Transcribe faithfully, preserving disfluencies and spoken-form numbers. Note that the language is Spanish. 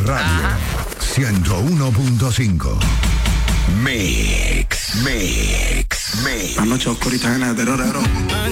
Radio. ciento uno punto cinco. Mix, mix, mix. La noche oscurita en el terror.